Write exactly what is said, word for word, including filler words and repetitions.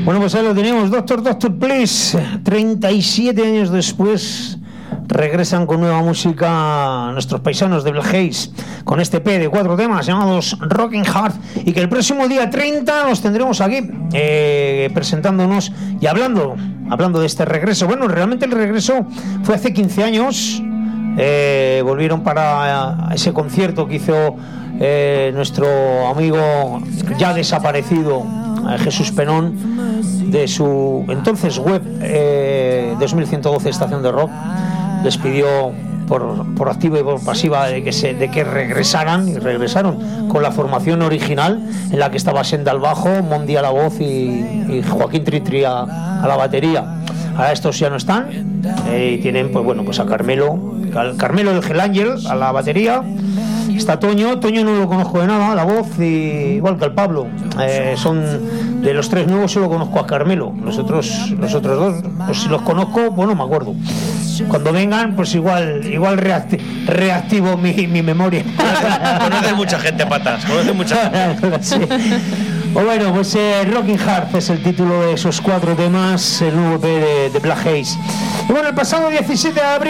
Bueno, pues ahí lo tenemos, Doctor, Doctor, Please. treinta y siete años después regresan con nueva música nuestros paisanos de Black Haze, con este E P de cuatro temas llamados Rocking Heart, y que el próximo día treinta los tendremos aquí eh, presentándonos y hablando, hablando de este regreso. Bueno, realmente el regreso fue hace quince años. Eh, volvieron para ese concierto que hizo eh, nuestro amigo ya desaparecido eh, Jesús Penón, de su entonces web eh, dos mil ciento doce Estación de Rock. Les pidió por, por activa y por pasiva de que, se, de que regresaran, y regresaron con la formación original en la que estaba Senda al bajo, Mondi a la voz y, y Joaquín Tritri a, a la batería. Ahora estos ya no están eh, y tienen pues bueno pues a Carmelo, Carmelo el Hell Angel a la batería. Está Toño, Toño no lo conozco de nada, la voz, y igual que el Pablo. Eh, son de los tres nuevos, solo conozco a Carmelo. Los otros, los otros dos, pues si los conozco, bueno, me acuerdo. Cuando vengan, pues igual, igual reacti- reactivo mi, mi memoria. Conoce mucha gente, patas, conoce mucha gente. Sí. O bueno, pues eh, Rocking Heart es el título de esos cuatro temas, el nuevo E P de, de Black Haze. Y bueno, el pasado diecisiete de abril